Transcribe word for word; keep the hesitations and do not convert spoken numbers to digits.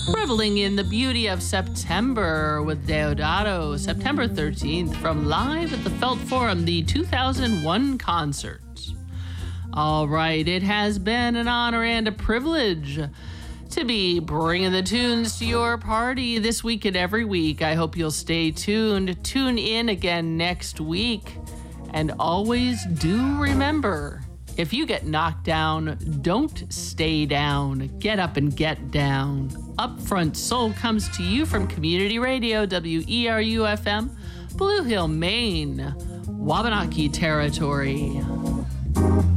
reveling in the beauty of September with Deodato, September thirteenth, from live at the Felt Forum, the two thousand one concert. All right, it has been an honor and a privilege to be bringing the tunes to your party this week and every week. I hope you'll stay tuned. Tune in again next week. And always do remember, if you get knocked down, don't stay down. Get up and get down. Upfront Soul comes to you from Community Radio, W E R U F M, Blue Hill, Maine, Wabanaki Territory.